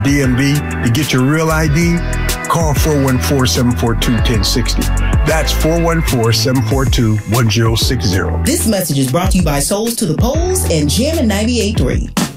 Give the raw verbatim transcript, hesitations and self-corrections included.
D M V to get your real I D, call four one four, seven four two, one zero six zero. That's four one four, seven four two, one zero six zero. This message is brought to you by Souls to the Polls and Jammin' ninety-eight point three.